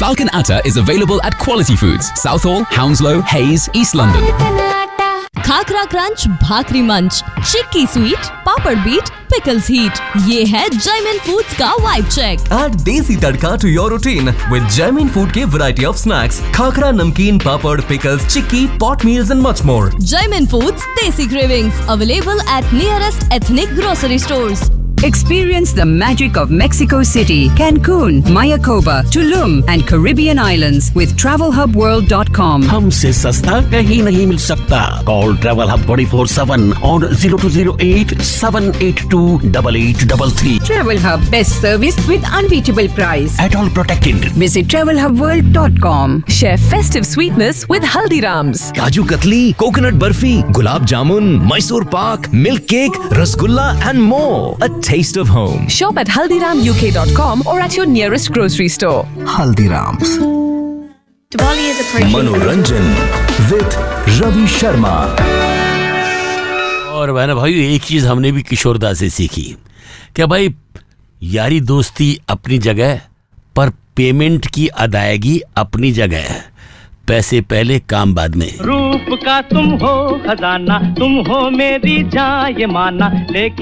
Falcon Atta is available at Quality Foods, Southall, Hounslow, Hayes, East London. Khakhra crunch, भाकरी मंच, चिक्की sweet, पापड़ beat, pickles heat, ये है Jaymin foods का vibe check. Add देसी तड़का to your routine with Jaimin Food के variety of snacks, khakhra, नमकीन, पापड़, pickles, chikki, pot meals and much more. Jaimin Foods Desi Cravings, available at nearest ethnic grocery stores. Experience the magic of Mexico City, Cancun, Mayakoba, Tulum and Caribbean islands with TravelHubWorld.com. हमसे सस्ता कहीं नहीं मिल सकता. Call Travel Hub 24/7 on 0208 782 8833. Travel Hub, best service with unbeatable price. At all protected. Visit TravelHubWorld.com. Share festive sweetness with Haldiram's. Kaju katli, coconut barfi, gulab jamun, Mysore pak, milk cake, rasgulla and more. A taste of home. Shop at haldiramuk.com or at your nearest grocery store. Haldiram's. Diwali is approaching. मनोरंजन with Ravi Sharma. और बहन भाई एक चीज हमने भी किशोरदा से सीखी क्या भाई, यारी दोस्ती अपनी जगह पर पेमेंट की अदायगी अपनी जगह है. पैसे पहले काम बाद में. रूप का तुम हो खजाना, तुम हो मेरी जान ये माना, लेकिन